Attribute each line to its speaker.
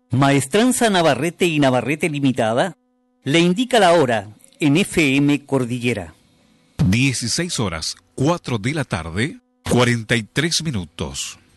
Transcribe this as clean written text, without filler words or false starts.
Speaker 1: Maestranza Navarrete y Navarrete Limitada le indica la hora en FM Cordillera.
Speaker 2: 16 horas, 4 de la tarde, 43 minutos.